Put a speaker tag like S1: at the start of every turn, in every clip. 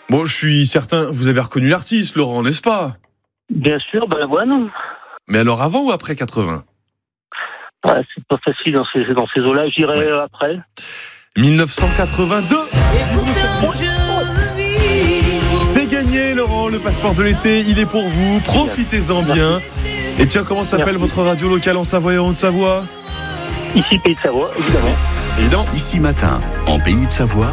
S1: Bon, je suis certain, vous avez reconnu l'artiste, Laurent, n'est-ce pas?
S2: Bien sûr, Balavoine.
S1: Mais alors avant ou après 80?
S2: C'est pas facile dans ces eaux-là, je dirais après.
S1: 1982. C'est gagné, Laurent, le passeport de l'été, il est pour vous, profitez-en bien. Et tiens, comment s'appelle votre radio locale en Savoie et en Haute-Savoie?
S2: Ici, Pays de Savoie, évidemment.
S3: Ici Matin, en Pays de Savoie,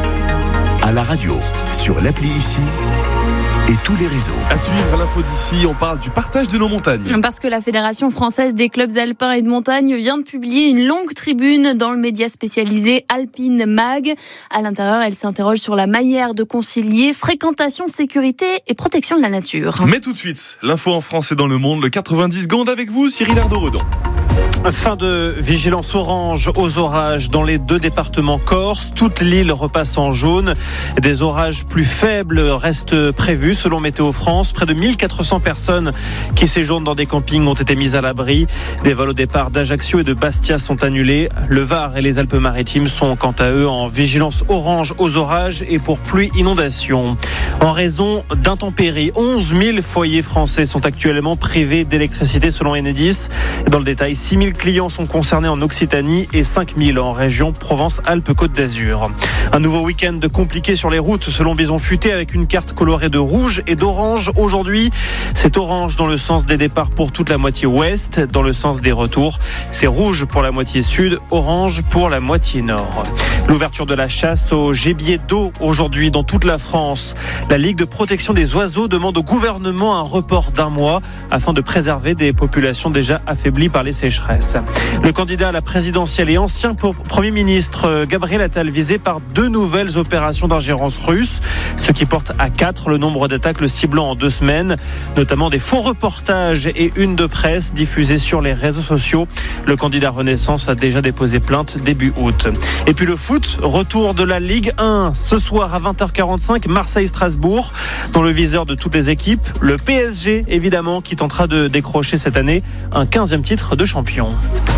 S3: à la radio, sur l'appli Ici et tous les réseaux.
S1: À suivre l'info d'ici, on parle du partage de nos montagnes.
S4: Parce que la Fédération française des clubs alpins et de montagne vient de publier une longue tribune dans le média spécialisé Alpine Mag. À l'intérieur, elle s'interroge sur la manière de concilier fréquentation, sécurité et protection de la nature.
S1: Mais tout de suite, l'info en France et dans le monde, le 90 secondes avec vous, Cyril Ardo-Redon.
S5: Fin de vigilance orange aux orages dans les 2 départements corses. Toute l'île repasse en jaune. Des orages plus faibles restent prévus selon Météo France. Près de 1400 personnes qui séjournent dans des campings ont été mises à l'abri. Des vols au départ d'Ajaccio et de Bastia sont annulés. Le Var et les Alpes-Maritimes sont quant à eux en vigilance orange aux orages et pour pluie inondation. En raison d'intempéries, 11 000 foyers français sont actuellement privés d'électricité selon Enedis. Dans le détail, 6 000 clients sont concernés en Occitanie et 5 000 en région Provence-Alpes-Côte d'Azur. Un nouveau week-end compliqué sur les routes selon Bison Futé avec une carte colorée de rouge et d'orange. Aujourd'hui, c'est orange dans le sens des départs pour toute la moitié ouest. Dans le sens des retours, c'est rouge pour la moitié sud, orange pour la moitié nord. L'ouverture de la chasse au gibier d'eau aujourd'hui dans toute la France. La Ligue de protection des oiseaux demande au gouvernement un report d'1 mois afin de préserver des populations déjà affaiblies par les sécheresses. Le candidat à la présidentielle et ancien Premier ministre Gabriel Attal visé par 2 nouvelles opérations d'ingérence russe, ce qui porte à 4 le nombre d'attaques le ciblant en 2 semaines, notamment des faux reportages et une de presse diffusée sur les réseaux sociaux. Le candidat Renaissance a déjà déposé plainte début août. Et puis le foot, retour de la Ligue 1 ce soir à 20h45, Marseille-Strasbourg, dans le viseur de toutes les équipes. Le PSG, évidemment, qui tentera de décrocher cette année un 15e titre de champion.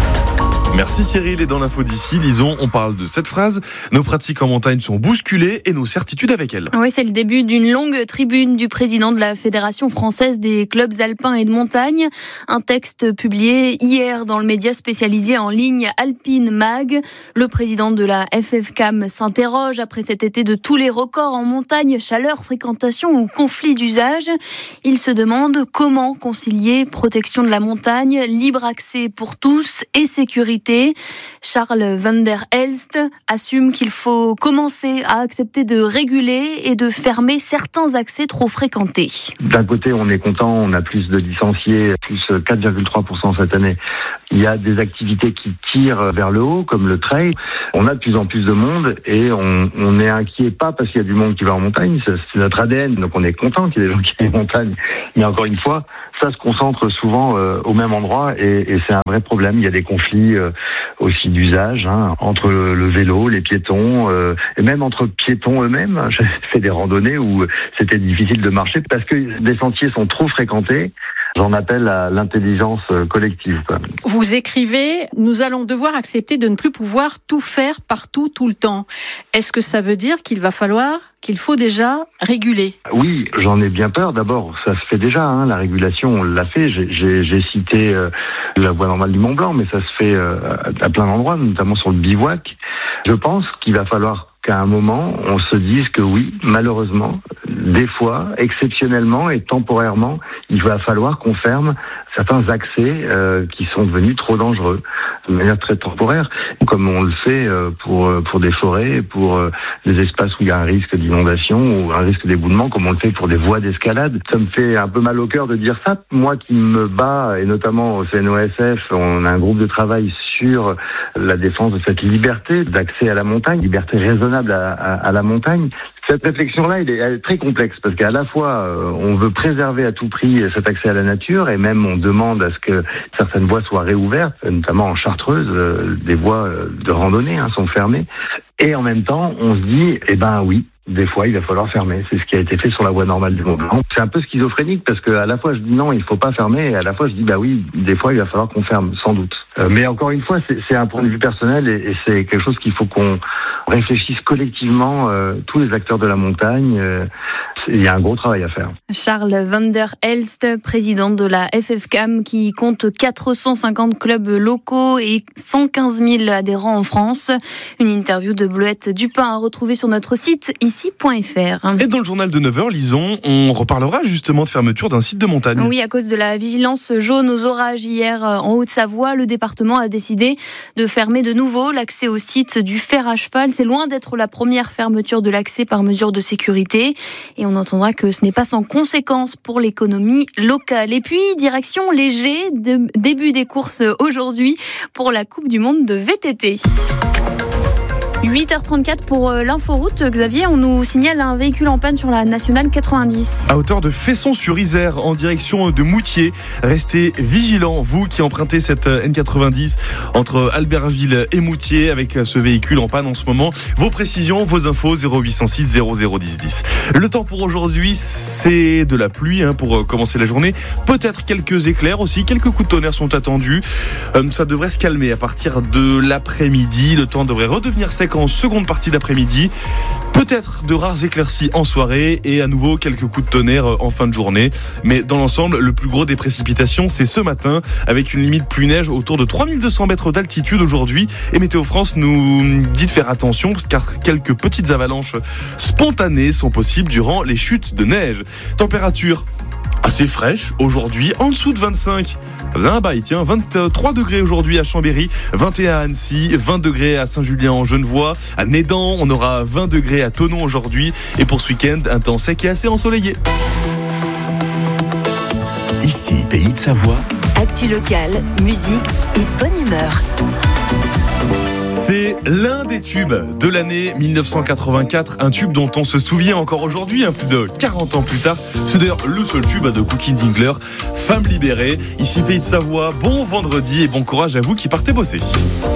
S1: Merci Cyril, et dans l'info d'ici, lisons, on parle de cette phrase: nos pratiques en montagne sont bousculées et nos certitudes avec elles.
S4: Oui, c'est le début d'une longue tribune du président de la Fédération française des clubs alpins et de montagne. Un texte publié hier dans le média spécialisé en ligne Alpine Mag. Le président de la FFCAM s'interroge après cet été de tous les records en montagne, chaleur, fréquentation ou conflit d'usage. Il se demande comment concilier protection de la montagne, libre accès pour tous et sécurité. Charles van der Elst assume qu'il faut commencer à accepter de réguler et de fermer certains accès trop fréquentés.
S6: D'un côté, on est content, on a plus de licenciés, plus 4,3% cette année. Il y a des activités qui tirent vers le haut, comme le trail. On a de plus en plus de monde et on est inquiet, pas parce qu'il y a du monde qui va en montagne, c'est notre ADN, donc on est content qu'il y ait des gens qui aillent en montagne. Mais encore une fois, ça se concentre souvent au même endroit et c'est un vrai problème. Il y a des conflits aussi d'usage entre le vélo, les piétons et même entre piétons eux-mêmes. J'ai fait des randonnées où c'était difficile de marcher parce que des sentiers sont trop fréquentés. J'en appelle à l'intelligence collective.
S7: Vous écrivez « Nous allons devoir accepter de ne plus pouvoir tout faire partout, tout le temps ». Est-ce que ça veut dire qu'il faut déjà réguler? Oui,
S6: j'en ai bien peur. D'abord, ça se fait déjà, la régulation, on l'a fait. J'ai cité la voie normale du Mont Blanc, mais ça se fait à plein d'endroits, notamment sur le bivouac. Je pense qu'il va falloir qu'à un moment, on se dise que oui, malheureusement, des fois, exceptionnellement et temporairement, il va falloir qu'on ferme certains accès qui sont devenus trop dangereux, de manière très temporaire, comme on le fait pour des forêts, pour des espaces où il y a un risque d'inondation ou un risque d'éboulement, comme on le fait pour des voies d'escalade. Ça me fait un peu mal au cœur de dire ça. Moi qui me bats, et notamment au CNOSF, on a un groupe de travail sur la défense de cette liberté d'accès à la montagne, liberté raisonnable à la montagne. Cette réflexion-là, elle est très complexe parce qu'à la fois, on veut préserver à tout prix cet accès à la nature et même on demande à ce que certaines voies soient réouvertes, notamment en Chartreuse, des voies de randonnée sont fermées. Et en même temps, on se dit, oui, des fois, il va falloir fermer. C'est ce qui a été fait sur la voie normale du Mont Blanc. C'est un peu schizophrénique parce que à la fois, je dis non, il faut pas fermer et à la fois, je dis oui, des fois, il va falloir qu'on ferme, sans doute. Mais encore une fois, c'est un point de vue personnel et c'est quelque chose qu'il faut qu'on réfléchisse collectivement, tous les acteurs de la montagne. Il y a un gros travail à faire.
S4: Charles van der Elst, président de la FFCAM, qui compte 450 clubs locaux et 115 000 adhérents en France. Une interview de Bleuette Dupin à retrouver sur notre site ici.fr.
S1: Et dans le journal de 9h, lisons, on reparlera justement de fermeture d'un site de montagne.
S4: Oui, à cause de la vigilance jaune aux orages hier en Haute-Savoie, le département a décidé de fermer de nouveau l'accès au site du Fer à Cheval. C'est loin d'être la première fermeture de l'accès par mesure de sécurité. Et on entendra que ce n'est pas sans conséquence pour l'économie locale. Et puis, direction Léger, début des courses aujourd'hui pour la Coupe du Monde de VTT. 8h34 pour l'inforoute. Xavier, on nous signale un véhicule en panne sur la nationale 90.
S1: À hauteur de Fesson-sur-Isère, en direction de Moutier. Restez vigilants, vous qui empruntez cette N90 entre Albertville et Moutier avec ce véhicule en panne en ce moment. Vos précisions, vos infos, 0806 0010 10. Le temps pour aujourd'hui, c'est de la pluie pour commencer la journée. Peut-être quelques éclairs aussi, quelques coups de tonnerre sont attendus. Ça devrait se calmer à partir de l'après-midi. Le temps devrait redevenir sec en seconde partie d'après-midi. Peut-être de rares éclaircies en soirée et à nouveau quelques coups de tonnerre en fin de journée. Mais dans l'ensemble, le plus gros des précipitations, c'est ce matin avec une limite pluie-neige autour de 3200 mètres d'altitude aujourd'hui. Et Météo France nous dit de faire attention car quelques petites avalanches spontanées sont possibles durant les chutes de neige. Température assez fraîche aujourd'hui, en dessous de 25. Ça faisait un bail, 23 degrés aujourd'hui à Chambéry, 21 à Annecy, 20 degrés à Saint-Julien-en-Genevois, à Nédan, on aura 20 degrés à Thonon aujourd'hui. Et pour ce week-end, un temps sec et assez ensoleillé.
S3: Ici, Pays de Savoie.
S8: Actu locale, musique et bonne humeur.
S1: C'est l'un des tubes de l'année 1984, un tube dont on se souvient encore aujourd'hui, plus de 40 ans plus tard. C'est d'ailleurs le seul tube de Cookie Dingler, Femme libérée. Ici Pays de Savoie, bon vendredi et bon courage à vous qui partez bosser.